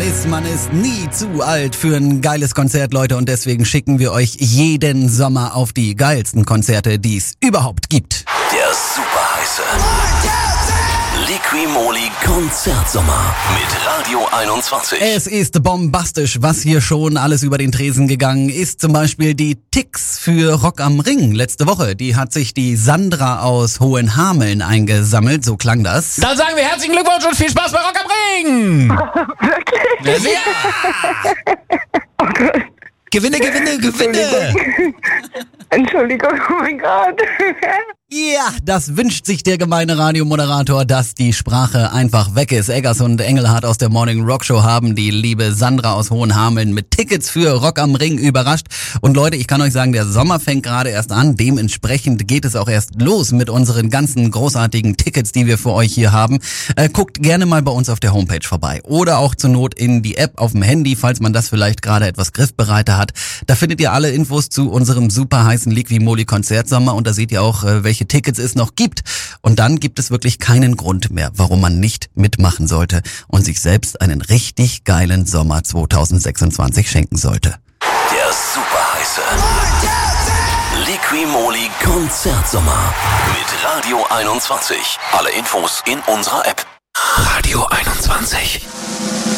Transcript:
weiß, man ist nie zu alt für ein geiles Konzert, Leute, und deswegen schicken wir euch jeden Sommer auf die geilsten Konzerte, die es überhaupt gibt. Der superheiße Liqui-Moly Konzertsommer mit Radio 21. Es ist bombastisch, was hier schon alles über den Tresen gegangen ist. Zum Beispiel die Ticks für Rock am Ring letzte Woche. Die hat sich die Sandra aus Hohenhameln eingesammelt, so klang das. Dann sagen wir herzlichen Glückwunsch und viel Spaß bei Rock am Ring! Wirklich? Ja. Oh Gott. Gewinne! Entschuldigung, oh mein Gott. Ja, das wünscht sich der gemeine Radiomoderator, dass die Sprache einfach weg ist. Eggers und Engelhardt aus der Morning Rock Show haben die liebe Sandra aus Hohenhameln mit Tickets für Rock am Ring überrascht. Und Leute, ich kann euch sagen, der Sommer fängt gerade erst an. Dementsprechend geht es auch erst los mit unseren ganzen großartigen Tickets, die wir für euch hier haben. Guckt gerne mal bei uns auf der Homepage vorbei. Oder auch zur Not in die App auf dem Handy, falls man das vielleicht gerade etwas griffbereiter hat. Da findet ihr alle Infos zu unserem super heißen Liqui-Moly Konzertsommer. Und da seht ihr auch, welche Tickets es noch gibt. Und dann gibt es wirklich keinen Grund mehr, warum man nicht mitmachen sollte und sich selbst einen richtig geilen Sommer 2026 schenken sollte. Der superheiße Liqui-Moly Konzertsommer mit Radio 21. Alle Infos in unserer App. Radio 21.